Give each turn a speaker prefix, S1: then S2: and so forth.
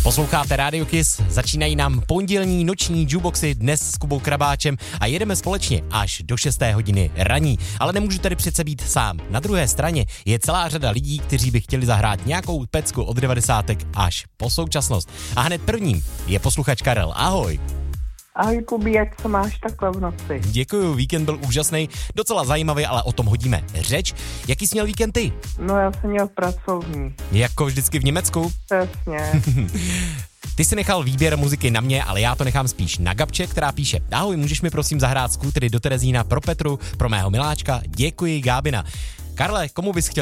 S1: Posloucháte Radio Kiss, začínají nám pondělní noční jukeboxy dnes s Kubou Krabáčem a jedeme společně až do 6. hodiny raní. Ale nemůžu tady přece být sám. Na druhé straně je celá řada lidí, kteří by chtěli zahrát nějakou pecku od 90. až po současnost. A hned prvním je posluchač Karel. Ahoj.
S2: Ahoj Kubi, jak se máš takhle v noci?
S1: Děkuju, víkend byl úžasný, docela zajímavý, ale o tom hodíme řeč. Jaký jsi měl víkend ty?
S2: No já jsem měl pracovní.
S1: Jako vždycky v Německu?
S2: Přesně.
S1: Ty si nechal výběr muziky na mě, ale já to nechám spíš na Gabče, která píše: ahoj, můžeš mi prosím zahrát skútry do Terezína pro Petru, pro mého miláčka? Děkuji, Gábina. Karle, komu bys chtěl